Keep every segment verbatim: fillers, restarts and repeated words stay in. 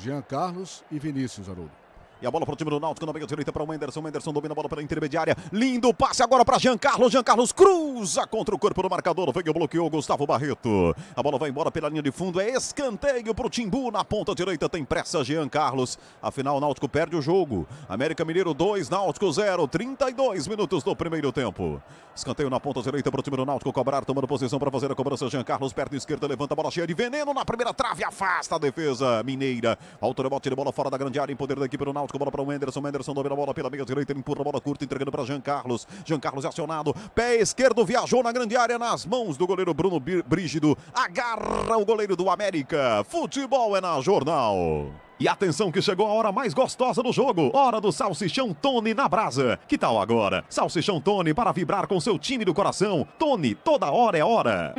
Jean Carlos e Vinícius, Haroldo. E a bola para o time do Náutico na meia direita para o Wenderson. O Wenderson domina a bola pela intermediária. Lindo passe agora para Jean Carlos. Jean Carlos cruza contra o corpo do marcador. Veio, bloqueou Gustavo Barreto. A bola vai embora pela linha de fundo. É escanteio para o Timbu. Na ponta direita tem pressa Jean Carlos. Afinal, o Náutico perde o jogo. América Mineiro dois, Náutico zero. trinta e dois minutos do primeiro tempo. Escanteio na ponta direita para o time do Náutico cobrar. Tomando posição para fazer a cobrança. Jean Carlos, perna esquerda, levanta a bola cheia de veneno. Na primeira trave, afasta a defesa mineira. Alto rebote de bola fora da grande área. Em poder da equipe do Náutico. Bola para o Wenderson. Wenderson domina a bola pela meia direita. Ele empurra a bola curta, entregando para Jean Carlos. Jean Carlos é acionado. Pé esquerdo viajou na grande área. Nas mãos do goleiro Bruno Brígido. Agarra o goleiro do América. Futebol é na Jornal. E atenção que chegou a hora mais gostosa do jogo. Hora do Salsichão Tony na brasa. Que tal agora? Salsichão Tony para vibrar com seu time do coração. Tony, toda hora é hora.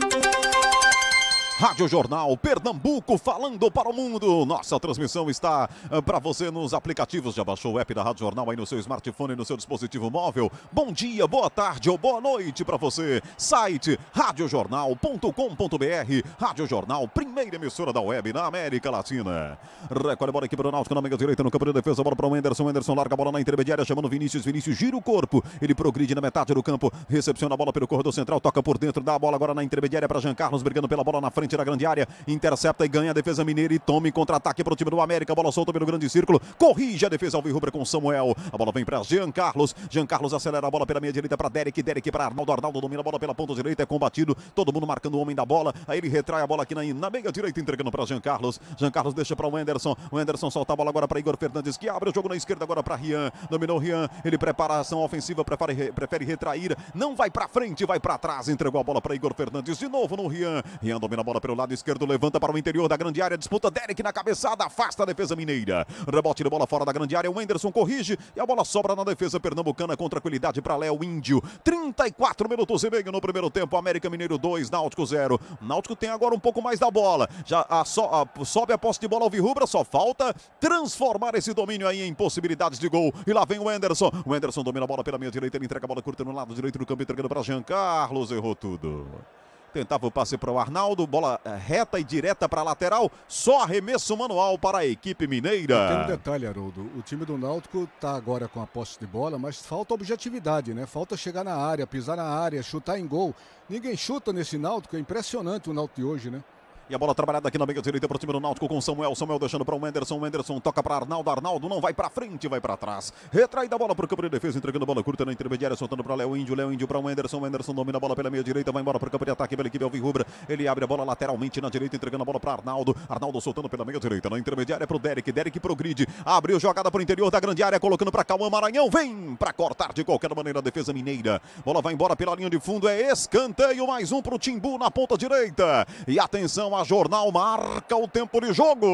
Rádio Jornal Pernambuco falando para o mundo. Nossa transmissão está uh, para você nos aplicativos. Já baixou o app da Rádio Jornal aí no seu smartphone e no seu dispositivo móvel? Bom dia, boa tarde ou boa noite para você. Site rádio jornal ponto com ponto br. Rádio Jornal, primeira emissora da web na América Latina. Recolhe a bola aqui para o Náutico na meia direita, no campo de defesa. Bola para o Wenderson. Wenderson larga a bola na intermediária, chamando Vinícius. Vinícius gira o corpo. Ele progride na metade do campo. Recepciona a bola pelo corredor central. Toca por dentro. Dá a bola agora na intermediária para Jean Carlos, brigando pela bola na frente da grande área, intercepta e ganha a defesa mineira e toma em contra-ataque para o time do América. Bola solta pelo grande círculo, corrige a defesa alvirrubra com Samuel. A bola vem para Jean Carlos. Jean Carlos acelera a bola pela meia direita para Derek. Derek para Arnaldo. Arnaldo domina a bola pela ponta direita, é combatido. Todo mundo marcando o homem da bola. Aí ele retrai a bola aqui na, na meia direita, entregando para Jean Carlos. Jean Carlos deixa para o Wenderson. O Wenderson solta a bola agora para Igor Fernandes, que abre o jogo na esquerda agora para Rian. Dominou Rian. Ele prepara a ação ofensiva, prefere, prefere retrair. Não vai para frente, vai para trás. Entregou a bola para Igor Fernandes. De novo no Rian. Rian domina a bola pelo lado esquerdo, levanta para o interior da grande área, disputa Derek na cabeçada, afasta a defesa mineira. Rebote de bola fora da grande área, o Wenderson corrige e a bola sobra na defesa pernambucana com tranquilidade para Léo Índio. trinta e quatro minutos e meio no primeiro tempo, América Mineiro dois, Náutico zero. Náutico tem agora um pouco mais da bola, já a, so, a, sobe a posse de bola alvirrubra, só falta transformar esse domínio aí em possibilidades de gol. E lá vem o Wenderson. O Wenderson domina a bola pela meia direita, ele entrega a bola curta no lado direito do campo, entregando para Jean Carlos, errou tudo. Tentava o passe para o Arnaldo, bola reta e direta para a lateral, só arremesso manual para a equipe mineira. Tem um detalhe, Haroldo, o time do Náutico está agora com a posse de bola, mas falta objetividade, né? Falta chegar na área, pisar na área, chutar em gol. Ninguém chuta nesse Náutico, é impressionante o Náutico de hoje, né? E a bola trabalhada aqui na meia direita para o time do Náutico com Samuel. Samuel deixando para o Wenderson. Wenderson toca para Arnaldo. Arnaldo não vai para frente, vai para trás. Retrai da bola para o campo de defesa, entregando a bola curta na intermediária, soltando para Léo Índio. Léo Índio para o Wenderson. Wenderson domina a bola pela meia direita, vai embora para o campo de ataque pela equipe alvirrubra. Ele abre a bola lateralmente na direita, entregando a bola para Arnaldo. Arnaldo soltando pela meia direita, na intermediária para o Derek. Derek progride, abriu jogada para o interior da grande área, colocando para Cauã Maranhão. Vem para cortar de qualquer maneira a defesa mineira. Bola vai embora pela linha de fundo, é escanteio, mais um para o Timbu na ponta direita. E atenção, a Jornal Mar marca o tempo de jogo.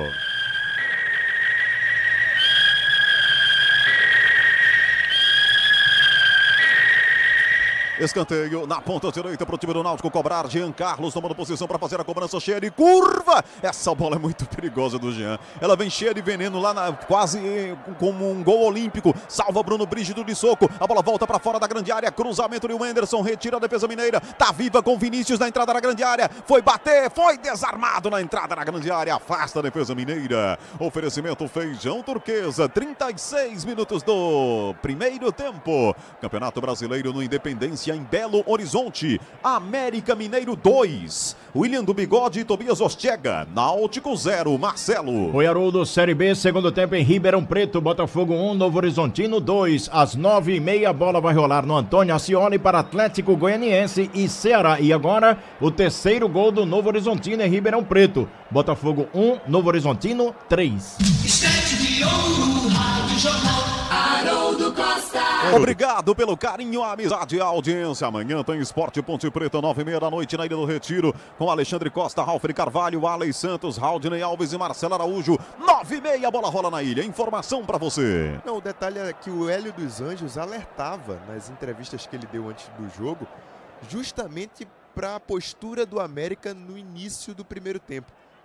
Escanteio na ponta direita para o time do Náutico cobrar. Jean Carlos tomando posição para fazer a cobrança cheia de curva. Essa bola é muito perigosa do Jean. Ela vem cheia de veneno lá, na, quase como um gol olímpico. Salva Bruno Brígido de soco. A bola volta para fora da grande área. Cruzamento de Wenderson. Retira a defesa mineira. Tá viva com Vinícius na entrada da grande área. Foi bater. Foi desarmado na entrada da grande área. Afasta a defesa mineira. Oferecimento Feijão Turquesa. trinta e seis minutos do primeiro tempo. Campeonato Brasileiro no Independência em Belo Horizonte. América Mineiro dois. William do Bigode e Tobias Ortega. Náutico zero. Marcelo. Oi, Haroldo. Série B, segundo tempo em Ribeirão Preto. Botafogo um, Novo Horizontino dois. Às nove e meia, a bola vai rolar no Antônio Ascioli para Atlético Goianiense e Ceará. E agora, o terceiro gol do Novo Horizontino em Ribeirão Preto. Botafogo um, Novo Horizontino três. Estante de ouro, Rádio Jornal, Haroldo Costa. Obrigado pelo carinho, a amizade e a audiência. Amanhã tem Esporte Ponte Preta, nove e meia da noite na Ilha do Retiro, com Alexandre Costa, Ralfre Carvalho, Alex Santos, Raudney Alves e Marcelo Araújo. nove e meia, a bola rola na ilha. Informação pra você. Não, o detalhe é que o Hélio dos Anjos alertava nas entrevistas que ele deu antes do jogo, justamente para a postura do América no início do primeiro tempo.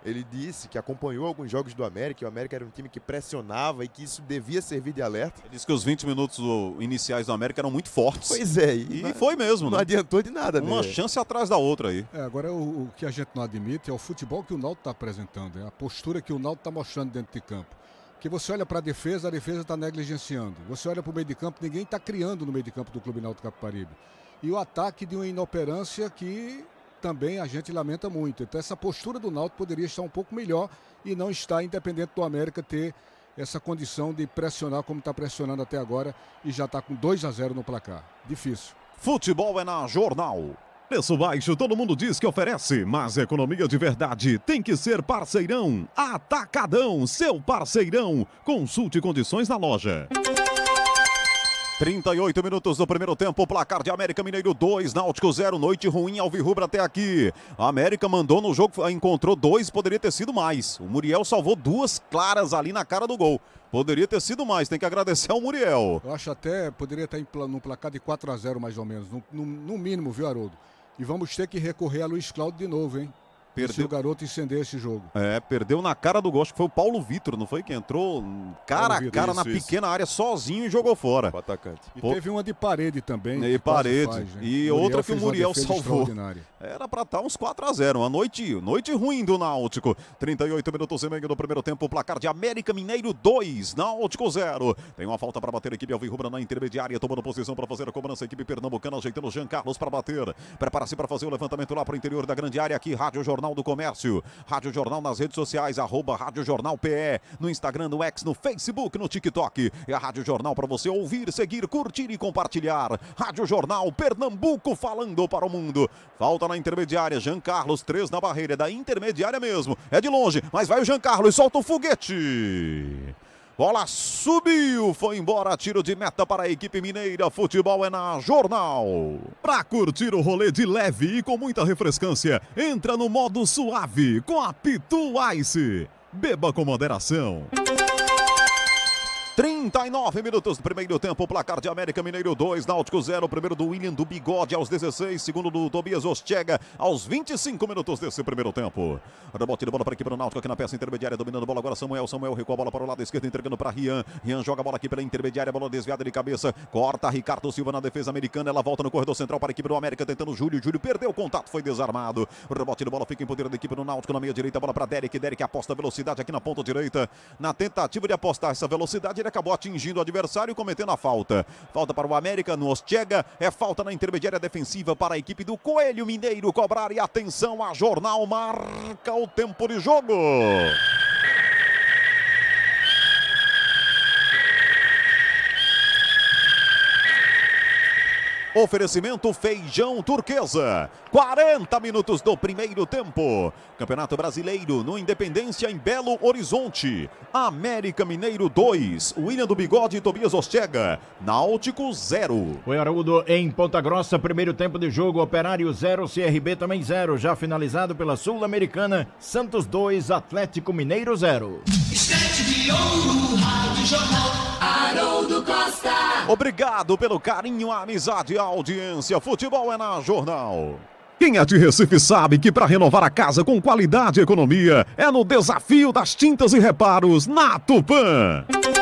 Ele disse que acompanhou alguns jogos do América, e o América era um time que pressionava e que isso devia servir de alerta. Ele disse que os vinte minutos iniciais do América eram muito fortes. Pois é. E, E não, foi mesmo, não né? adiantou de nada, Uma né? chance atrás da outra aí. É, agora o, o que a gente não admite é o futebol que o Náutico está apresentando, é a postura que o Náutico está mostrando dentro de campo. Porque você olha para a defesa, a defesa está negligenciando. Você olha para o meio de campo, ninguém está criando no meio de campo do Clube Náutico Capibaribe. E o ataque de uma inoperância que também a gente lamenta muito. Então essa postura do Náutico poderia estar um pouco melhor e não está, independente do América ter essa condição de pressionar como está pressionando até agora e já está com dois a zero no placar. Difícil. Futebol é na Jornal. Preço baixo, todo mundo diz que oferece, mas economia de verdade tem que ser parceirão. Atacadão, seu parceirão. Consulte condições na loja. trinta e oito minutos do primeiro tempo, placar de América Mineiro dois, Náutico zero, noite ruim, alvirrubra até aqui. A América mandou no jogo, encontrou dois, poderia ter sido mais. O Muriel salvou duas claras ali na cara do gol. Poderia ter sido mais, tem que agradecer ao Muriel. Eu acho até poderia estar no placar de quatro a zero mais ou menos, no, no, no mínimo, viu, Haroldo? E vamos ter que recorrer a Luiz Cláudio de novo, hein? Perdeu. Se o garoto incender esse jogo. É, perdeu na cara do gol, acho que foi o Paulo Vitor, não foi? Que entrou cara a cara na pequena área sozinho e jogou fora. O atacante. E Pô. teve uma de parede também. E que quase parede. faz, né? E Muriel outra que o fez uma Muriel defesa salvou. extraordinária. Era pra estar uns quatro a zero. Uma noite, noite ruim do Náutico. trinta e oito minutos e meio do primeiro tempo. Placar de América Mineiro dois, Náutico zero. Tem uma falta para bater a equipe alvirrubra na intermediária. Tomando posição para fazer a cobrança. A equipe pernambucana ajeitando o Jean Carlos para bater. Prepara-se para fazer o levantamento lá para o interior da grande área. Aqui, Rádio Jornal do Comércio. Rádio Jornal nas redes sociais. Arroba Rádio Jornal P E. No Instagram, no X, no Facebook, no TikTok. É a Rádio Jornal para você ouvir, seguir, curtir e compartilhar. Rádio Jornal Pernambuco falando para o mundo. Falta na intermediária, Jean Carlos, três na barreira, é da intermediária mesmo, é de longe, mas vai o Jean Carlos, solta o foguete. Bola subiu, foi embora, tiro de meta para a equipe mineira, futebol é na Jornal. Pra curtir o rolê de leve e com muita refrescância, entra no modo suave com a Pitu Ice. Beba com moderação. trinta e nove minutos do primeiro tempo, placar de América Mineiro dois, Náutico zero, primeiro do William do Bigode aos dezesseis, segundo do Tobias Ostega aos vinte e cinco minutos desse primeiro tempo. Rebote de bola para a equipe do Náutico aqui na peça intermediária, dominando a bola agora Samuel, Samuel recua a bola para o lado esquerdo, entregando para Rian, Rian joga a bola aqui pela intermediária, bola desviada de cabeça, corta Ricardo Silva na defesa americana, ela volta no corredor central para a equipe do América, tentando Júlio, Júlio perdeu o contato, foi desarmado, rebote de bola fica em poder da equipe do Náutico na meia direita, bola para Derek, Derek aposta a velocidade aqui na ponta direita, na tentativa de apostar essa velocidade, ele acabou atingindo o adversário cometendo a falta. Falta para o América no Ostega. É falta na intermediária defensiva para a equipe do Coelho Mineiro cobrar. E atenção, a Jornal marca o tempo de jogo. Oferecimento Feijão Turquesa. quarenta minutos do primeiro tempo. Campeonato Brasileiro no Independência em Belo Horizonte. América Mineiro dois. William do Bigode e Tobias Ostega. Náutico zero. Foi Haroldo em Ponta Grossa. Primeiro tempo de jogo. Operário zero. C R B também zero. Já finalizado pela Sul-Americana. Santos dois. Atlético Mineiro zero. Estante de ouro, Rádio Jornal, Haroldo Costa. Obrigado pelo carinho, a amizade e a audiência. Futebol é na Jornal. Quem é de Recife sabe que para renovar a casa com qualidade e economia é no desafio das tintas e reparos na Tupã.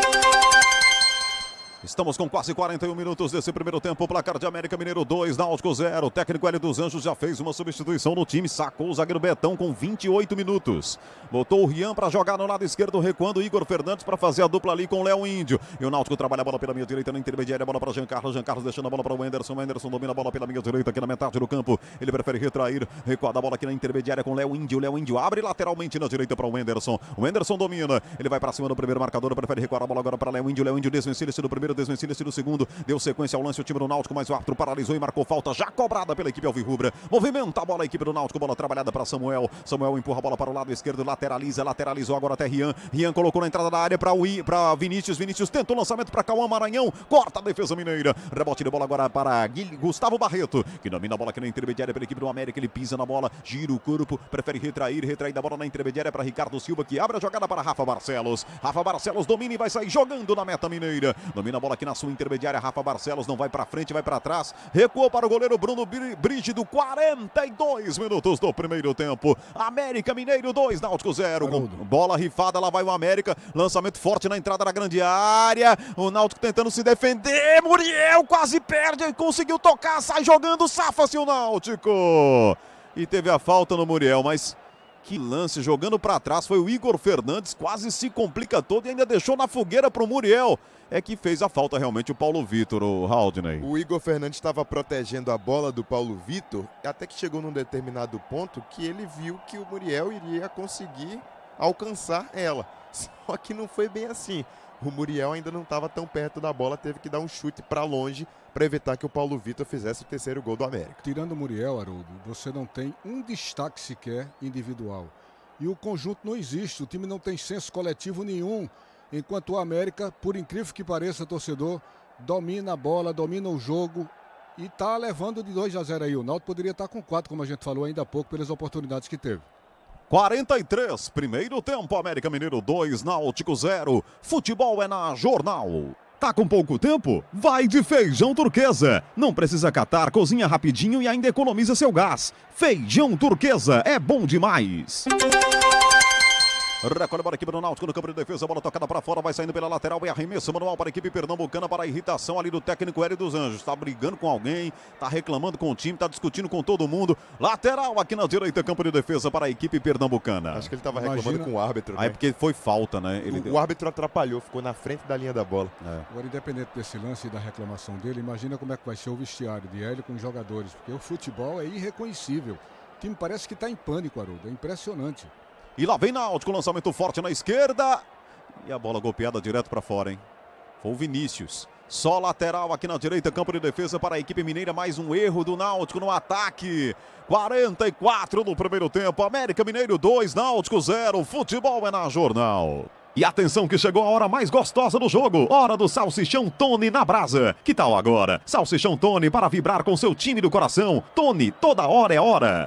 Estamos com quase quarenta e um minutos desse primeiro tempo. Placar de América Mineiro dois, Náutico zero. O técnico Hélio dos Anjos já fez uma substituição no time. Sacou o zagueiro Betão com vinte e oito minutos. Botou o Rian para jogar no lado esquerdo, recuando o Igor Fernandes para fazer a dupla ali com o Léo Índio. E o Náutico trabalha a bola pela minha direita na intermediária. Bola para Jean Carlos. Jean Carlos deixando a bola para o Wenderson. O Wenderson domina a bola pela minha direita aqui na metade do campo. Ele prefere retrair. Recuada a bola aqui na intermediária com o Léo Índio. O Léo Índio abre lateralmente na direita para o Wenderson. O Wenderson domina. Ele vai para cima do primeiro marcador. Prefere recuar a bola agora para Léo Índio. O Léo Índio desvencilha-se do primeiro, desvencilha-se do segundo. Deu sequência ao lance o time do Náutico, mas o árbitro paralisou e marcou falta já cobrada pela equipe alvirrubra. Movimenta a bola a equipe do Náutico, bola trabalhada para Samuel. Samuel empurra a bola para o lado esquerdo, lateraliza, lateralizou agora até Rian. Rian colocou na entrada da área para para Vinícius. Vinícius tenta o lançamento para Cauã Maranhão, corta a defesa mineira. Rebote de bola agora para Gustavo Barreto, que domina a bola aqui na intermediária pela equipe do América. Ele pisa na bola, gira o corpo, prefere retrair, retrair da bola na intermediária para Ricardo Silva, que abre a jogada para Rafa Barcelos. Rafa Barcelos domina e vai sair jogando na meta mineira. Domina a bola bola aqui na sua intermediária. Rafa Barcelos não vai para frente, vai para trás. Recuou para o goleiro Bruno Brígido. quarenta e dois minutos do primeiro tempo. América Mineiro dois, Náutico zero. Bola rifada, lá vai o América. Lançamento forte na entrada da grande área. O Náutico tentando se defender. Muriel quase perde e conseguiu tocar. Sai jogando, safa-se o Náutico. E teve a falta no Muriel, mas que lance, jogando para trás, foi o Igor Fernandes, quase se complica todo e ainda deixou na fogueira para o Muriel. É que fez a falta realmente o Paulo Vitor, o Haldney. O Igor Fernandes estava protegendo a bola do Paulo Vitor, até que chegou num determinado ponto que ele viu que o Muriel iria conseguir alcançar ela. Só que não foi bem assim. O Muriel ainda não estava tão perto da bola, teve que dar um chute para longe para evitar que o Paulo Vitor fizesse o terceiro gol do América. Tirando o Muriel, Haroldo, você não tem um destaque sequer individual. E o conjunto não existe, o time não tem senso coletivo nenhum. Enquanto o América, por incrível que pareça, torcedor, domina a bola, domina o jogo e está levando de dois a zero aí. O Náutico poderia estar com quatro, como a gente falou ainda há pouco, pelas oportunidades que teve. quarenta e três, primeiro tempo, América Mineiro dois, Náutico zero. Futebol é na Jornal. Tá com pouco tempo? Vai de Feijão Turquesa. Não precisa catar, cozinha rapidinho e ainda economiza seu gás. Feijão Turquesa é bom demais. Recolhe a bola aqui para o Náutico no campo de defesa, bola tocada para fora, vai saindo pela lateral e arremesso manual para a equipe pernambucana, para a irritação ali do técnico Hélio dos Anjos. Está brigando com alguém, está reclamando com o time, está discutindo com todo mundo. Lateral aqui na direita, campo de defesa para a equipe pernambucana. Acho que ele estava reclamando com o árbitro. Aí né? porque foi falta, né? Ele o, deu... o árbitro atrapalhou, ficou na frente da linha da bola. É. Agora, independente desse lance e da reclamação dele, imagina como é que vai ser o vestiário de Hélio com os jogadores, porque o futebol é irreconhecível. O time parece que está em pânico, Haroldo, é impressionante. E lá vem Náutico, lançamento forte na esquerda. E a bola golpeada direto para fora, hein? Foi o Vinícius. Só lateral aqui na direita, campo de defesa para a equipe mineira. Mais um erro do Náutico no ataque. quarenta e quatro no primeiro tempo. América Mineiro dois, Náutico zero. Futebol é na Jornal. E atenção que chegou a hora mais gostosa do jogo. Hora do Salsichão Tony na brasa. Que tal agora? Salsichão Tony para vibrar com seu time do coração. Tony, toda hora é hora.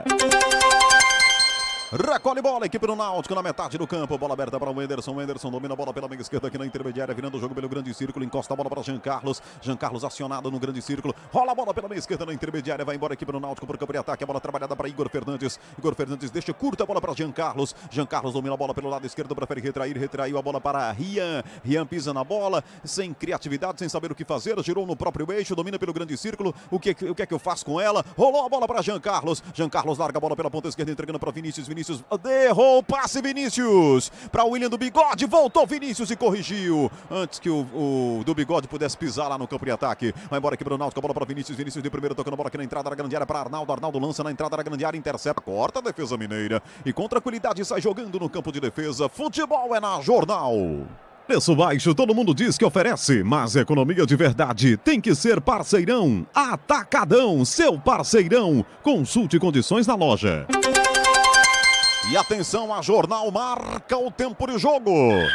Recolhe bola, equipe do Náutico na metade do campo, bola aberta para o Wenderson, Wenderson domina a bola pela meia esquerda aqui na intermediária, virando o jogo pelo grande círculo, encosta a bola para Jean Carlos, Jean Carlos acionado no grande círculo, rola a bola pela meia esquerda na intermediária, vai embora a equipe do Náutico por campo de ataque, a bola trabalhada para Igor Fernandes, Igor Fernandes deixa curta a bola para Jean Carlos, Jean Carlos domina a bola pelo lado esquerdo, prefere retrair, retraiu a bola para Rian, Rian pisa na bola, sem criatividade, sem saber o que fazer, girou no próprio eixo, domina pelo grande círculo, o que, o que é que eu faço com ela? Rolou a bola para Jean Carlos, Jean Carlos larga a bola pela ponta esquerda, entregando para Vinícius, Vinícius derrubou. Errou o passe, Vinícius, para o William do Bigode, voltou Vinícius e corrigiu, antes que o, o do Bigode pudesse pisar lá no campo de ataque, vai embora aqui para o Náutico, a bola para Vinícius, Vinícius de primeiro, tocando a bola aqui na entrada da grande área para Arnaldo, Arnaldo lança na entrada da grande área, intercepta, corta a defesa mineira e com tranquilidade sai jogando no campo de defesa, futebol é na Jornal. Preço baixo, todo mundo diz que oferece, mas economia de verdade tem que ser Parceirão. Atacadão, seu parceirão. Consulte condições na loja. E atenção, a Jornal marca o tempo de jogo.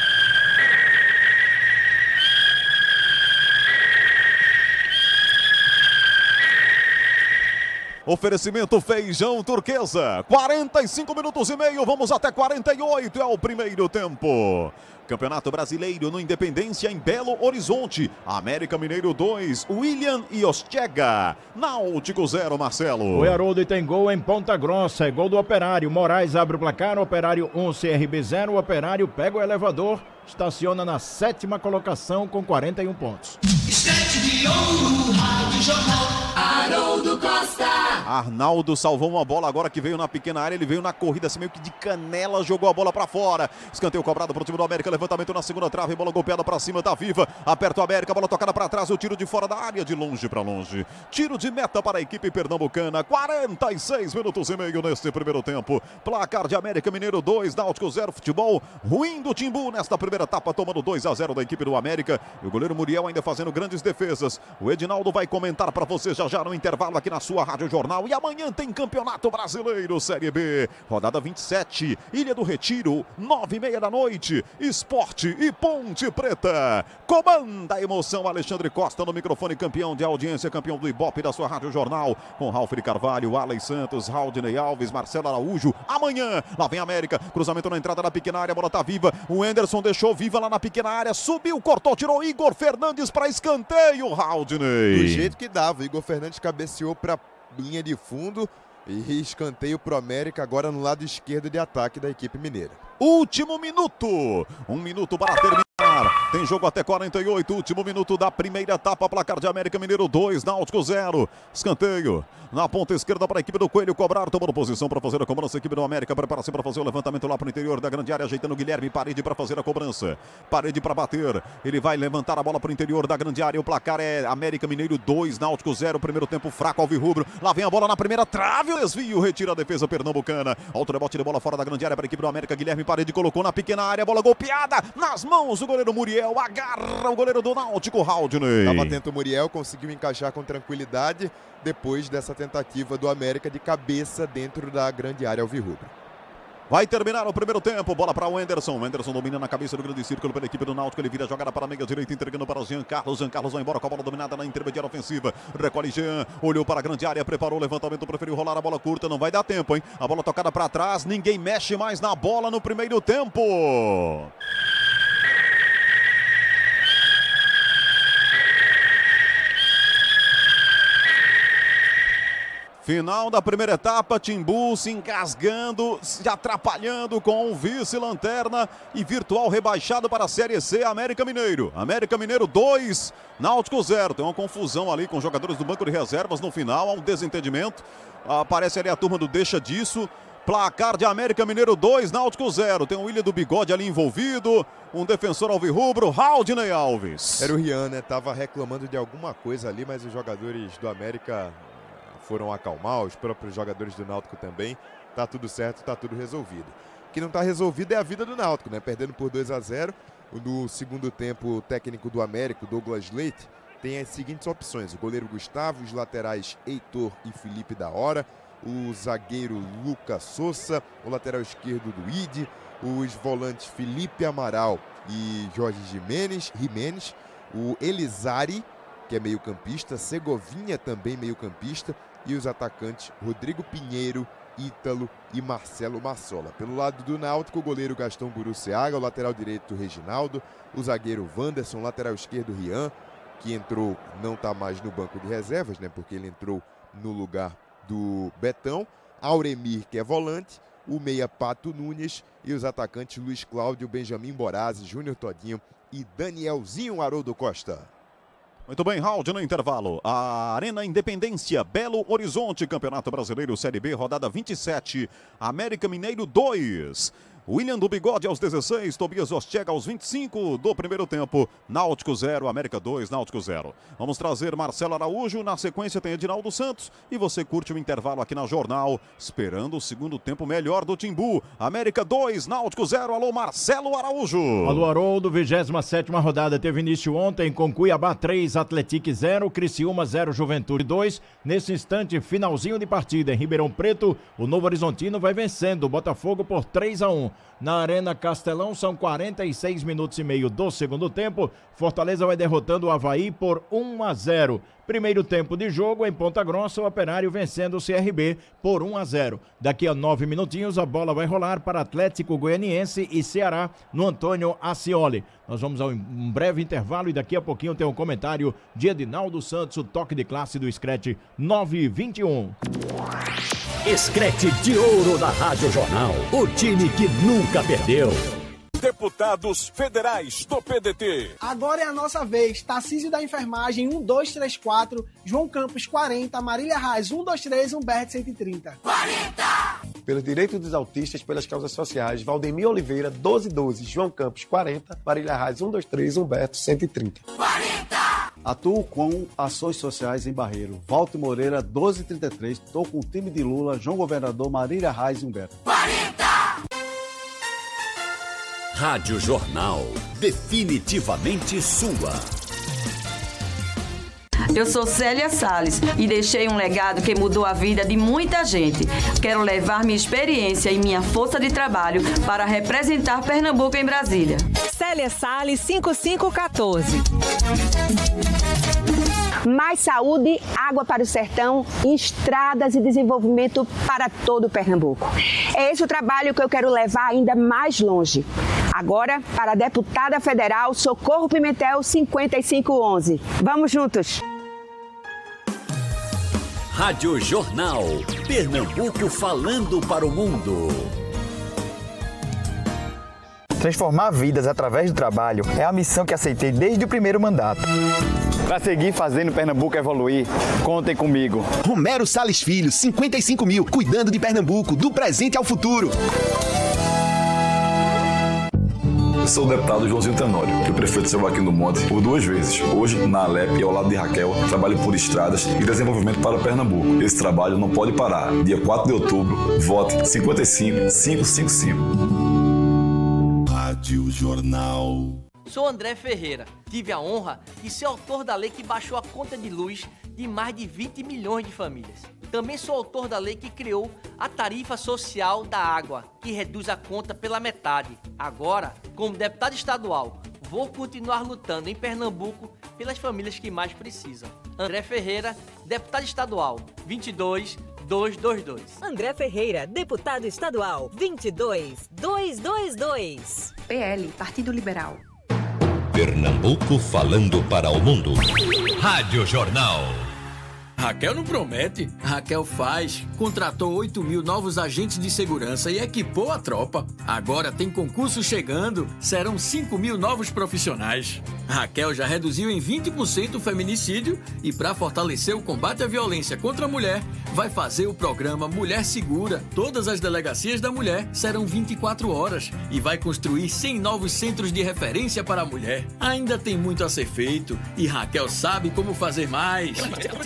Oferecimento Feijão Turquesa. quarenta e cinco minutos e meio, vamos até quarenta e oito, é o primeiro tempo. Campeonato Brasileiro no Independência em Belo Horizonte. América Mineiro dois, William e Ostega. Náutico zero, Marcelo. O Haroldo e tem gol em Ponta Grossa, é gol do Operário. Moraes abre o placar, Operário um, C R B zero. O Operário pega o elevador, estaciona na sétima colocação com quarenta e um pontos. Estante de ouro, Rádio Jornal, Haroldo Costa. Arnaldo salvou uma bola agora que veio na pequena área, ele veio na corrida assim meio que de canela, jogou a bola pra fora. Escanteio cobrado pro time do América, levantamento na segunda trave, bola golpeada pra cima, tá viva. Aperta o América, bola tocada pra trás, o tiro de fora da área, de longe pra longe. Tiro de meta para a equipe pernambucana, quarenta e seis minutos e meio neste primeiro tempo. Placar de América Mineiro dois, Náutico zero, futebol ruim do Timbu nesta primeira etapa, tomando dois a zero da equipe do América. E o goleiro Muriel ainda fazendo grandes defesas. O Edinaldo vai comentar pra você já já no intervalo aqui na sua Rádio Jornal. E amanhã tem Campeonato Brasileiro Série B, rodada vinte e sete, Ilha do Retiro, nove e meia da noite, Esporte e Ponte Preta. Comanda a emoção, Alexandre Costa no microfone, campeão de audiência, campeão do Ibope da sua Rádio Jornal, com Ralf de Carvalho, Alex Santos, Haldney Alves, Marcelo Araújo. Amanhã, lá vem América, cruzamento na entrada da pequena área, a bola tá viva, o Enderson deixou deixou viva lá na pequena área, subiu, cortou, tirou Igor Fernandes para escanteio, Haldney. Do jeito que dava, Igor Fernandes cabeceou para linha de fundo e escanteio pro América agora no lado esquerdo de ataque da equipe mineira. Último minuto, um minuto para terminar. Tem jogo até quarenta e oito, último minuto da primeira etapa, placar de América Mineiro dois, Náutico zero. Escanteio na ponta esquerda para a equipe do Coelho cobrar, tomando posição para fazer a cobrança. A equipe do América prepara-se para fazer o levantamento lá para o interior da grande área, ajeitando o Guilherme Parede para fazer a cobrança. Parede para bater, ele vai levantar a bola para o interior da grande área. O placar é América Mineiro dois, Náutico zero. Primeiro tempo fraco, alvirrubro. Lá vem a bola na primeira trave, o desvio, retira a defesa pernambucana. Alto rebote de bola fora da grande área para a equipe do América. Guilherme Parede colocou na pequena área, bola golpeada nas mãos do goleiro Muriel. Agarra o goleiro do Náutico, Haldney. Estava atento o Muriel, conseguiu encaixar com tranquilidade depois dessa tentativa do América de cabeça dentro da grande área alvirrubra. Vai terminar o primeiro tempo, bola para o Anderson. O Anderson domina na cabeça do grande círculo pela equipe do Náutico. Ele vira a jogada para a meia direita, entregando para Jean Carlos. Jean Carlos vai embora com a bola dominada na intermediária ofensiva. Recolhe Jean, olhou para a grande área, preparou o levantamento, preferiu rolar a bola curta. Não vai dar tempo, hein? A bola tocada para trás, ninguém mexe mais na bola no primeiro tempo. Final da primeira etapa, Timbu se engasgando, se atrapalhando com o vice-lanterna e virtual rebaixado para a Série C, América Mineiro. América Mineiro dois, Náutico zero. Tem uma confusão ali com os jogadores do banco de reservas no final, há um desentendimento. Aparece ali a turma do deixa disso. Placar de América Mineiro dois, Náutico zero. Tem o William do Bigode ali envolvido, um defensor alvirrubro, Haldney Alves. Era o Rian, né? Tava reclamando de alguma coisa ali, mas os jogadores do América foram acalmar, os próprios jogadores do Náutico também. Tá tudo certo, tá tudo resolvido. O que não tá resolvido é a vida do Náutico, né? Perdendo por dois a zero. No segundo tempo, o técnico do América, Douglas Leite, tem as seguintes opções: o goleiro Gustavo, os laterais Heitor e Felipe da Hora, o zagueiro Lucas Souza, o lateral esquerdo do I D, os volantes Felipe Amaral e Jorge Jimenez, Jimenez, o Elizari, que é meio campista, Segovinha também meio campista, e os atacantes Rodrigo Pinheiro, Ítalo e Marcelo Massola. Pelo lado do Náutico, o goleiro Gastão Buruceaga, o lateral direito Reginaldo, o zagueiro Wanderson, o lateral esquerdo Rian, que entrou, não está mais no banco de reservas, né, porque ele entrou no lugar do Betão, Auremir, que é volante, o meia Pato Nunes e os atacantes Luiz Cláudio, Benjamin Borazzi, Júnior Todinho e Danielzinho Haroldo Costa. Muito bem, round no intervalo. A Arena Independência, Belo Horizonte, Campeonato Brasileiro Série B, rodada vinte e sete, América Mineiro dois. William do Bigode aos dezesseis, Tobias Ostega aos vinte e cinco do primeiro tempo. Náutico zero, América dois, Náutico zero. Vamos trazer Marcelo Araújo, na sequência tem Edinaldo Santos e você curte o intervalo aqui na Jornal, esperando o segundo tempo melhor do Timbu. América dois, Náutico zero, alô Marcelo Araújo. Alô Haroldo, vigésima sétima rodada teve início ontem com Cuiabá três, Atlético zero, Criciúma zero, Juventude dois. Nesse instante, finalzinho de partida em Ribeirão Preto, o Novo Horizontino vai vencendo o Botafogo por três a um. Na Arena Castelão são quarenta e seis minutos e meio do segundo tempo. Fortaleza vai derrotando o Avaí por um a zero. Primeiro tempo de jogo em Ponta Grossa, o Operário vencendo o C R B por um a zero. Daqui a nove minutinhos a bola vai rolar para Atlético Goianiense e Ceará no Antônio Ascioli. Nós vamos a um breve intervalo e daqui a pouquinho tem um comentário de Edinaldo Santos, o toque de classe do Screte nove e vinte e um. Screte de ouro da Rádio Jornal, o time que nunca perdeu. Deputados federais do P D T. Agora é a nossa vez. Tarcísio da Enfermagem um dois três quatro, João Campos quarenta, Marília Reis um dois três, Humberto cento e trinta. quarenta! Pelos direitos dos autistas, pelas causas sociais, Valdemir Oliveira doze doze, João Campos quarenta, Marília Reis um dois três, Humberto cento e trinta. quarenta! Atuo com ações sociais em Barreiro. Walter Moreira doze trinta e três, estou com o time de Lula, João Governador, Marília Reis e Humberto. quarenta! Rádio Jornal, definitivamente sua. Eu sou Célia Salles e deixei um legado que mudou a vida de muita gente. Quero levar minha experiência e minha força de trabalho para representar Pernambuco em Brasília. Célia Salles, cinco cinco um quatro. Mais saúde, água para o sertão, estradas e desenvolvimento para todo o Pernambuco. É esse o trabalho que eu quero levar ainda mais longe. Agora, para a deputada federal Socorro Pimentel, cinquenta e cinco onze. Vamos juntos! Rádio Jornal. Pernambuco falando para o mundo. Transformar vidas através do trabalho é a missão que aceitei desde o primeiro mandato. Para seguir fazendo Pernambuco evoluir, contem comigo. Romero Salles Filho, cinquenta e cinco mil, cuidando de Pernambuco, do presente ao futuro. Eu sou o deputado Joãozinho Tenório, que o prefeito de Joaquim do Monte por duas vezes. Hoje, na Alep e ao lado de Raquel, trabalho por estradas e desenvolvimento para Pernambuco. Esse trabalho não pode parar. Dia quatro de outubro, vote cinquenta e cinco mil quinhentos e cinquenta e cinco. Rádio Jornal. Sou André Ferreira. Tive a honra de ser autor da lei que baixou a conta de luz de mais de vinte milhões de famílias. Também sou autor da lei que criou a tarifa social da água, que reduz a conta pela metade. Agora, como deputado estadual, vou continuar lutando em Pernambuco pelas famílias que mais precisam. André Ferreira, deputado estadual, vinte e dois mil duzentos e vinte e dois. André Ferreira, deputado estadual, vinte e dois mil duzentos e vinte e dois. P L, Partido Liberal. Pernambuco falando para o mundo. Rádio Jornal. Raquel não promete, Raquel faz. Contratou oito mil novos agentes de segurança e equipou a tropa. Agora tem concurso chegando, serão cinco mil novos profissionais. Raquel já reduziu em vinte por cento o feminicídio e, para fortalecer o combate à violência contra a mulher, vai fazer o programa Mulher Segura. Todas as delegacias da mulher serão vinte e quatro horas e vai construir cem novos centros de referência para a mulher. Ainda tem muito a ser feito e Raquel sabe como fazer mais.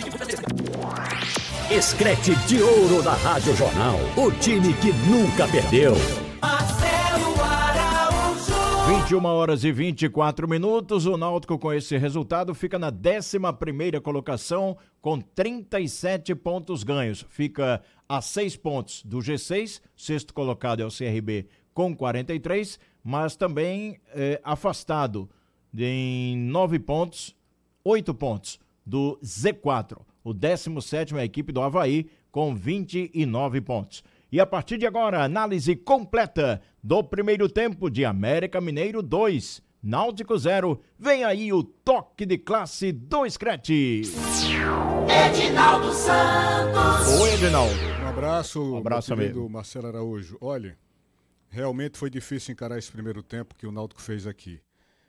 Escrete de ouro da Rádio Jornal. O time que nunca perdeu. Marcelo Araújo. vinte e uma horas e vinte e quatro minutos. O Náutico, com esse resultado, fica na décima primeira colocação com trinta e sete pontos ganhos. Fica a seis pontos do G seis. Sexto colocado é o C R B com quarenta e três, mas também é, afastado em nove pontos, oito pontos do Z quatro. O décimo sétimo é a equipe do Avaí, com vinte e nove pontos. E a partir de agora, análise completa do primeiro tempo de América Mineiro dois, Náutico zero. Vem aí o toque de classe do Screte. Edinaldo Santos. Oi, Edinaldo. Um abraço, um abraço meu querido amigo. Marcelo Araújo. Olha, realmente foi difícil encarar esse primeiro tempo que o Náutico fez aqui.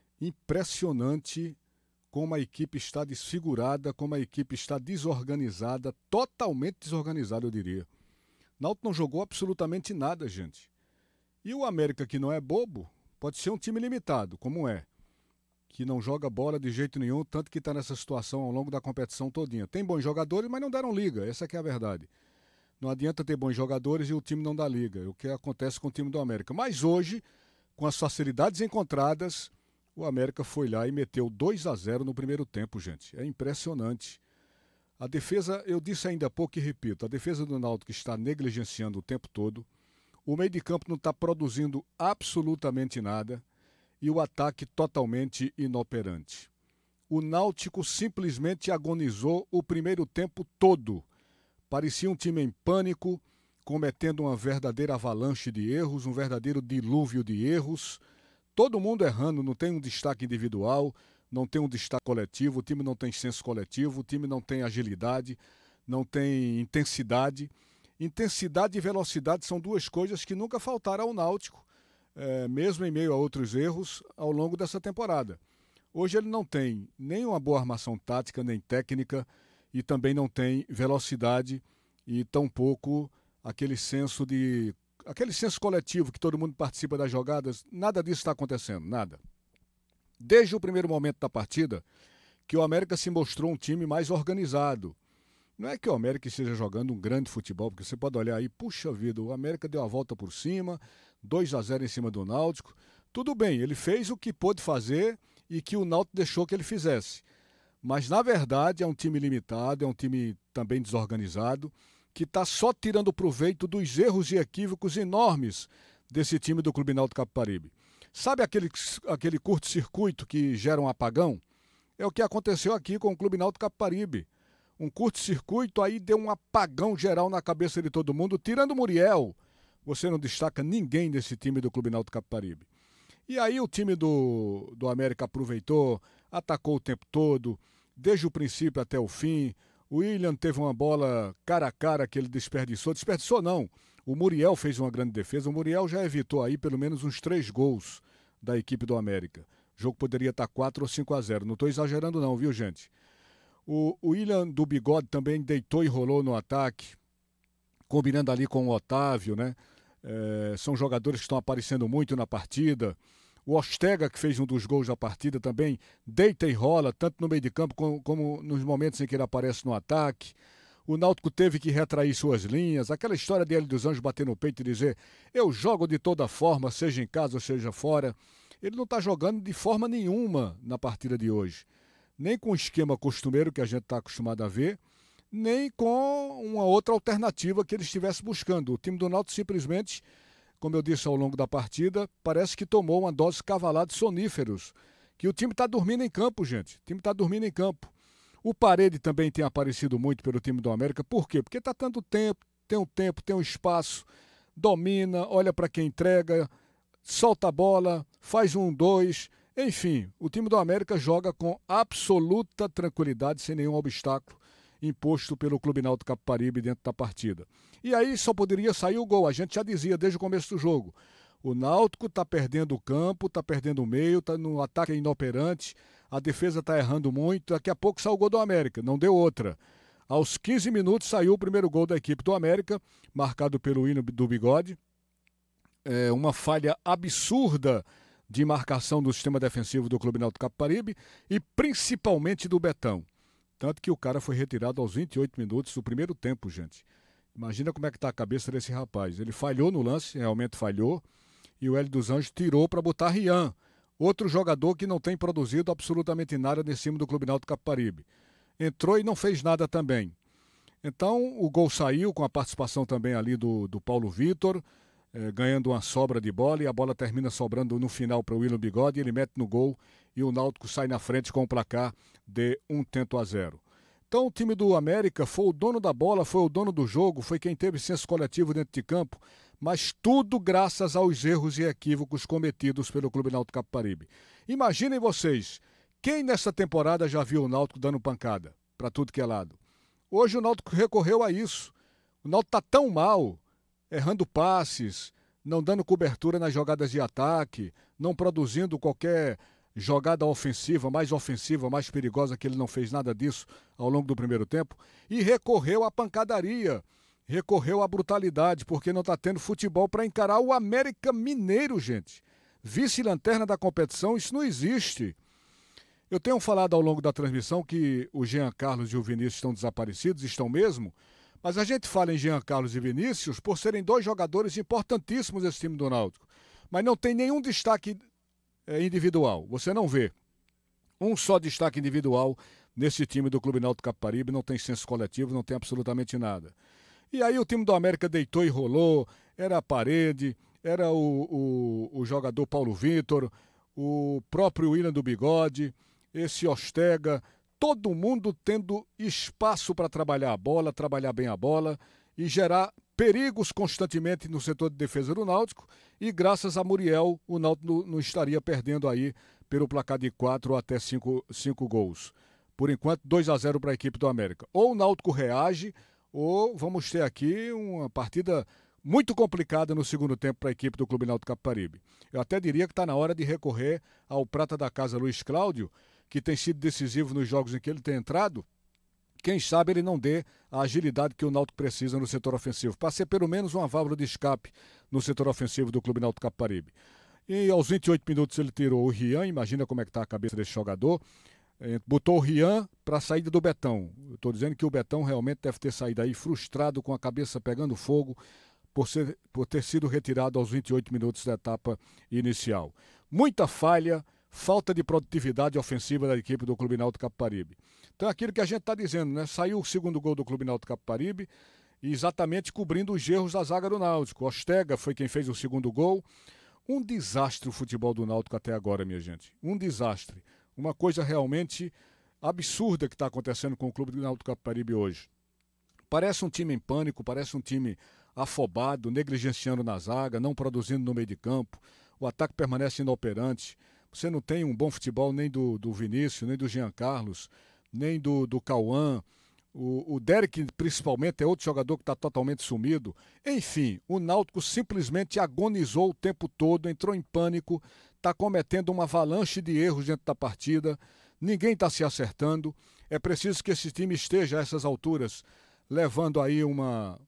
Impressionante como a equipe está desfigurada, como a equipe está desorganizada, totalmente desorganizada, eu diria. O Náutico não jogou absolutamente nada, gente. E o América, que não é bobo, pode ser um time limitado, como é, que não joga bola de jeito nenhum, tanto que está nessa situação ao longo da competição todinha. Tem bons jogadores, mas não deram liga, essa que é a verdade. Não adianta ter bons jogadores e o time não dá liga, é o que acontece com o time do América. Mas hoje, com as facilidades encontradas, o América foi lá e meteu dois a zero no primeiro tempo, gente. É impressionante. A defesa, eu disse ainda há pouco e repito, a defesa do Náutico está negligenciando o tempo todo. O meio de campo não está produzindo absolutamente nada. E o ataque totalmente inoperante. O Náutico simplesmente agonizou o primeiro tempo todo. Parecia um time em pânico, cometendo uma verdadeira avalanche de erros, um verdadeiro dilúvio de erros. Todo mundo errando, não tem um destaque individual, não tem um destaque coletivo, o time não tem senso coletivo, o time não tem agilidade, não tem intensidade. Intensidade e velocidade são duas coisas que nunca faltaram ao Náutico, é, mesmo em meio a outros erros, ao longo dessa temporada. Hoje ele não tem nem uma boa armação tática, nem técnica, e também não tem velocidade e tampouco aquele senso de... Aquele senso coletivo que todo mundo participa das jogadas, nada disso está acontecendo, nada. Desde o primeiro momento da partida, que o América se mostrou um time mais organizado. Não é que o América esteja jogando um grande futebol, porque você pode olhar aí, puxa vida, o América deu a volta por cima, dois a zero em cima do Náutico. Tudo bem, ele fez o que pôde fazer e que o Náutico deixou que ele fizesse. Mas, na verdade, é um time limitado, é um time também desorganizado, que está só tirando proveito dos erros e equívocos enormes desse time do Clube Náutico Capibaribe. Sabe aquele, aquele curto-circuito que gera um apagão? É o que aconteceu aqui com o Clube Náutico Capibaribe. Um curto-circuito aí deu um apagão geral na cabeça de todo mundo, tirando o Muriel. Você não destaca ninguém desse time do Clube Náutico Capibaribe. E aí o time do, do América aproveitou, atacou o tempo todo, desde o princípio até o fim. O William teve uma bola cara a cara que ele desperdiçou. Desperdiçou não, o Muriel fez uma grande defesa. O Muriel já evitou aí pelo menos uns três gols da equipe do América. O jogo poderia estar quatro ou cinco a zero. Não estou exagerando não, viu, gente? O, o William do Bigode também deitou e rolou no ataque, combinando ali com o Otávio, né? É, são jogadores que estão aparecendo muito na partida. O Ostega, que fez um dos gols da partida também, deita e rola, tanto no meio de campo como, como nos momentos em que ele aparece no ataque. O Náutico teve que retrair suas linhas. Aquela história de Hélio dos Anjos bater no peito e dizer: eu jogo de toda forma, seja em casa ou seja fora. Ele não está jogando de forma nenhuma na partida de hoje. Nem com o esquema costumeiro que a gente está acostumado a ver, nem com uma outra alternativa que ele estivesse buscando. O time do Náutico simplesmente, como eu disse ao longo da partida, parece que tomou uma dose cavalar de soníferos. Que o time está dormindo em campo, gente. O time está dormindo em campo. O Parede também tem aparecido muito pelo time do América. Por quê? Porque está tanto tempo, tem um tempo, tem um espaço, domina, olha para quem entrega, solta a bola, faz um, dois. Enfim, o time do América joga com absoluta tranquilidade, sem nenhum obstáculo imposto pelo Clube Náutico Capibaribe dentro da partida. E aí só poderia sair o gol. A gente já dizia desde o começo do jogo. O Náutico está perdendo o campo, está perdendo o meio, está no ataque inoperante, a defesa está errando muito. Daqui a pouco sai o gol do América, não deu outra. Aos quinze minutos saiu o primeiro gol da equipe do América, marcado pelo hino do Bigode. É uma falha absurda de marcação do sistema defensivo do Clube Náutico Capibaribe e principalmente do Betão. Tanto que o cara foi retirado aos vinte e oito minutos do primeiro tempo, gente. Imagina como é que está a cabeça desse rapaz. Ele falhou no lance, realmente falhou, e o Hélio dos Anjos tirou para botar Rian, outro jogador que não tem produzido absolutamente nada nesse time do Clube Náutico Capibaribe. Entrou e não fez nada também. Então o gol saiu com a participação também ali do, do Paulo Vitor, eh, ganhando uma sobra de bola, e a bola termina sobrando no final para o William Bigode, ele mete no gol e o Náutico sai na frente com o placar de um tento a zero. Então o time do América foi o dono da bola, foi o dono do jogo, foi quem teve senso coletivo dentro de campo, mas tudo graças aos erros e equívocos cometidos pelo Clube Náutico Capibaribe. Imaginem vocês, quem nessa temporada já viu o Náutico dando pancada para tudo que é lado? Hoje o Náutico recorreu a isso. O Náutico está tão mal, errando passes, não dando cobertura nas jogadas de ataque, não produzindo qualquer jogada ofensiva, mais ofensiva, mais perigosa, que ele não fez nada disso ao longo do primeiro tempo, e recorreu à pancadaria, recorreu à brutalidade, porque não está tendo futebol para encarar o América Mineiro, gente. Vice-lanterna da competição, isso não existe. Eu tenho falado ao longo da transmissão que o Jean Carlos e o Vinícius estão desaparecidos, estão mesmo, mas a gente fala em Jean Carlos e Vinícius por serem dois jogadores importantíssimos desse time do Náutico, mas não tem nenhum destaque individual, você não vê um só destaque individual nesse time do Clube Náutico Capibaribe, não tem senso coletivo, não tem absolutamente nada. E aí o time do América deitou e rolou, era a Parede, era o, o, o jogador Paulo Vitor, o próprio William do Bigode, esse Ostega, todo mundo tendo espaço para trabalhar a bola, trabalhar bem a bola e gerar perigos constantemente no setor de defesa do Náutico, e graças a Muriel o Náutico não estaria perdendo aí pelo placar de quatro ou até cinco gols. Por enquanto, dois a zero para a equipe do América. Ou o Náutico reage, ou vamos ter aqui uma partida muito complicada no segundo tempo para a equipe do Clube Náutico Capibaribe. Eu até diria que está na hora de recorrer ao prata da casa Luiz Cláudio, que tem sido decisivo nos jogos em que ele tem entrado. Quem sabe ele não dê a agilidade que o Náutico precisa no setor ofensivo, para ser pelo menos uma válvula de escape no setor ofensivo do Clube Náutico Capibaribe. E aos vinte e oito minutos ele tirou o Rian, imagina como é que está a cabeça desse jogador, botou o Rian para a saída do Betão. Eu estou dizendo que o Betão realmente deve ter saído aí frustrado, com a cabeça pegando fogo, por, ser, por ter sido retirado aos vinte e oito minutos da etapa inicial. Muita falha, falta de produtividade ofensiva da equipe do Clube Náutico Capibaribe. Então é aquilo que a gente está dizendo, né? Saiu o segundo gol do Clube Náutico Capibaribe, exatamente cobrindo os erros da zaga do Náutico. Ostega foi quem fez o segundo gol. Um desastre o futebol do Náutico até agora, minha gente. Um desastre. Uma coisa realmente absurda que está acontecendo com o Clube Náutico Capibaribe hoje. Parece um time em pânico, parece um time afobado, negligenciando na zaga, não produzindo no meio de campo. o ataque permanece inoperante. Você não tem um bom futebol nem do, do Vinícius, nem do Jean Carlos, nem do, do Cauã. O, o Derek, principalmente, é outro jogador que está totalmente sumido. Enfim, o Náutico simplesmente agonizou o tempo todo, entrou em pânico, está cometendo uma avalanche de erros dentro da partida. Ninguém está se acertando. É preciso que esse time esteja a essas alturas, levando aí uma,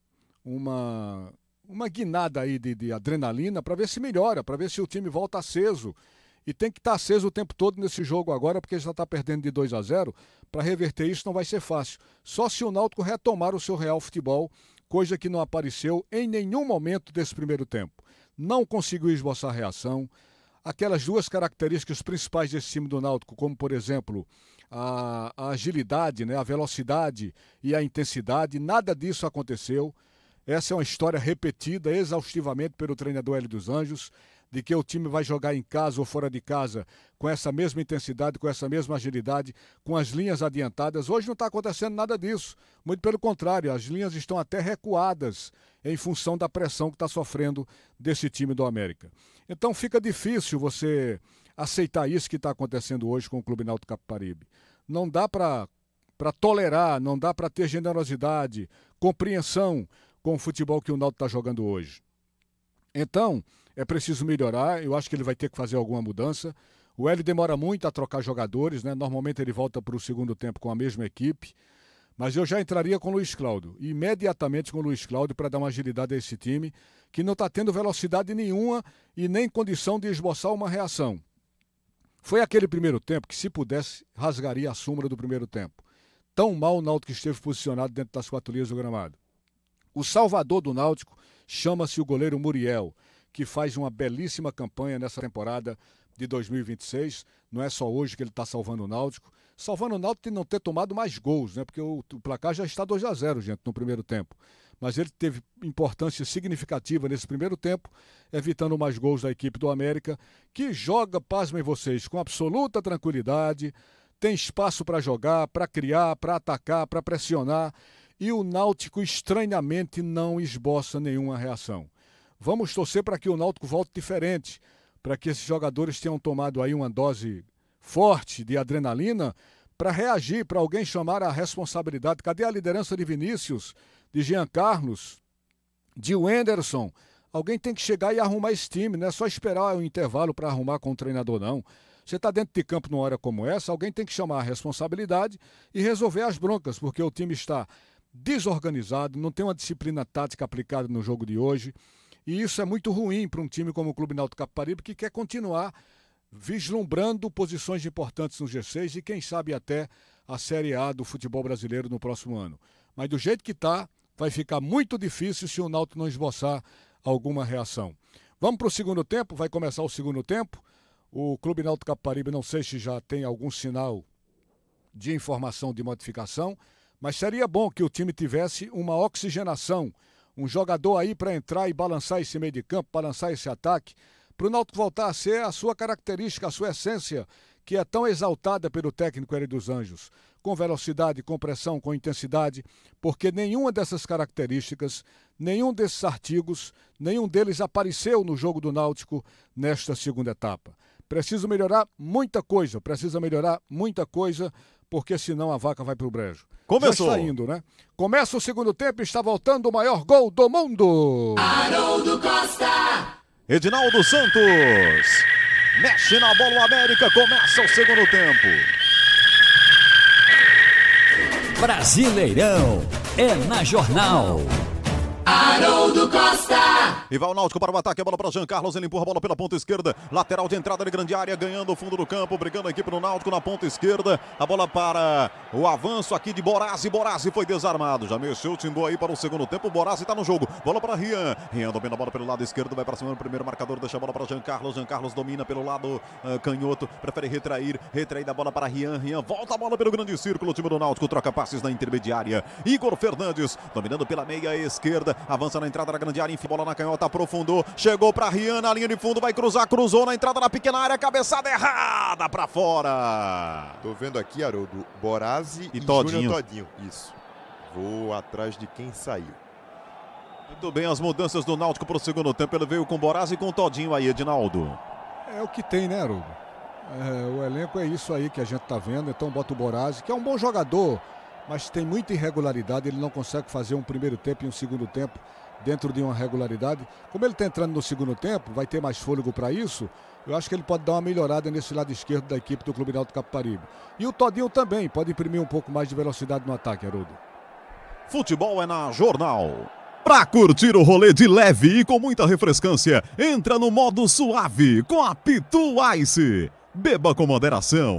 uma, uma guinada aí de, de adrenalina para ver se melhora, para ver se o time volta aceso. E tem que estar aceso o tempo todo nesse jogo agora, porque já está perdendo de dois a zero. Para reverter isso não vai ser fácil. Só se o Náutico retomar o seu real futebol, coisa que não apareceu em nenhum momento desse primeiro tempo. Não conseguiu esboçar reação. Aquelas duas características principais desse time do Náutico, como, por exemplo, a, a agilidade, né, a velocidade e a intensidade, nada disso aconteceu. Essa é uma história repetida exaustivamente pelo treinador Hélio dos Anjos, de que o time vai jogar em casa ou fora de casa com essa mesma intensidade, com essa mesma agilidade, com as linhas adiantadas. Hoje não está acontecendo nada disso. Muito pelo contrário, as linhas estão até recuadas em função da pressão que está sofrendo desse time do América. Então fica difícil você aceitar isso que está acontecendo hoje com o Clube Náutico Capibaribe. Não dá para para tolerar, não dá para ter generosidade, compreensão com o futebol que o Náutico está jogando hoje. Então, é preciso melhorar, eu acho que ele vai ter que fazer alguma mudança. O Hélio demora muito a trocar jogadores, né? Normalmente ele volta para o segundo tempo com a mesma equipe, mas eu já entraria com o Luiz Cláudio, imediatamente com o Luiz Cláudio para dar uma agilidade a esse time, que não está tendo velocidade nenhuma e nem condição de esboçar uma reação. Foi aquele primeiro tempo que, se pudesse, rasgaria a sombra do primeiro tempo. Tão mal o Náutico esteve posicionado dentro das quatro linhas do gramado. O salvador do Náutico chama-se o goleiro Muriel, que faz uma belíssima campanha nessa temporada de dois mil e vinte e seis. Não é só hoje que ele está salvando o Náutico. Salvando o Náutico de não ter tomado mais gols, né? Porque o, o placar já está dois a zero, gente, no primeiro tempo. Mas ele teve importância significativa nesse primeiro tempo, evitando mais gols da equipe do América, que joga, pasmem vocês, com absoluta tranquilidade, tem espaço para jogar, para criar, para atacar, para pressionar, e o Náutico estranhamente não esboça nenhuma reação. Vamos torcer para que o Náutico volte diferente, para que esses jogadores tenham tomado aí uma dose forte de adrenalina para reagir, para alguém chamar a responsabilidade. Cadê a liderança de Vinícius, de Jean Carlos, de Wenderson? Alguém tem que chegar e arrumar esse time, não é só esperar o intervalo para arrumar com o treinador, não. Você está dentro de campo numa hora como essa, alguém tem que chamar a responsabilidade e resolver as broncas, porque o time está desorganizado, não tem uma disciplina tática aplicada no jogo de hoje. E isso é muito ruim para um time como o Clube Náutico Capibaribe, que quer continuar vislumbrando posições importantes no G seis e quem sabe até a Série A do futebol brasileiro no próximo ano. Mas do jeito que está, vai ficar muito difícil se o Náutico não esboçar alguma reação. Vamos para o segundo tempo, vai começar o segundo tempo. O Clube Náutico Capibaribe, não sei se já tem algum sinal de informação de modificação, mas seria bom que o time tivesse uma oxigenação, um jogador aí para entrar e balançar esse meio de campo, balançar esse ataque, para o Náutico voltar a ser a sua característica, a sua essência, que é tão exaltada pelo técnico Hélio dos Anjos, com velocidade, com pressão, com intensidade, porque nenhuma dessas características, nenhum desses artigos, nenhum deles apareceu no jogo do Náutico nesta segunda etapa. Precisa melhorar muita coisa, precisa melhorar muita coisa, porque senão a vaca vai pro brejo. Começou. Já está indo, né? Começa o segundo tempo e está voltando o maior gol do mundo. Haroldo Costa. Edinaldo Santos. Mexe na bola o América, começa o segundo tempo. Brasileirão é na Jornal. Haroldo Costa. E vai o Náutico para o ataque, a bola para Jean Carlos, ele empurra a bola pela ponta esquerda, lateral de entrada de grande área, ganhando o fundo do campo, brigando a equipe do Náutico na ponta esquerda, a bola para o avanço aqui de Borazzi, Borazzi foi desarmado, já mexeu, timbou aí para o segundo tempo, o Borazzi está no jogo, bola para Rian, Rian domina a bola pelo lado esquerdo, vai para cima do primeiro marcador, deixa a bola para Jean Carlos, Jean Carlos domina pelo lado uh, canhoto, prefere retrair, retrair da bola para Rian, Rian volta a bola pelo grande círculo, o time do Náutico troca passes na intermediária, Igor Fernandes dominando pela meia esquerda, avança na entrada da grande área, enfim, bola na canhota, aprofundou, chegou para Rian na linha de fundo, vai cruzar, cruzou na entrada da pequena área, cabeçada errada para fora. Tô vendo aqui, Haroldo, Borazzi e, e Todinho. Júnior Todinho. Isso. Vou atrás de quem saiu. Muito bem, as mudanças do Náutico para o segundo tempo. Ele veio com o Boraz e com o Todinho aí, Edinaldo. É o que tem, né, Haroldo? É, o elenco é isso aí que a gente tá vendo. Então bota o Boraz, que é um bom jogador, mas tem muita irregularidade. Ele não consegue fazer um primeiro tempo e um segundo tempo dentro de uma regularidade. Como ele está entrando no segundo tempo, vai ter mais fôlego para isso. Eu acho que ele pode dar uma melhorada nesse lado esquerdo da equipe do Clube Náutico Capibaribe. E o Todinho também pode imprimir um pouco mais de velocidade no ataque, Haroldo. Futebol é na Jornal. Pra curtir o rolê de leve e com muita refrescância, entra no modo suave com a Pitu Ice. Beba com moderação.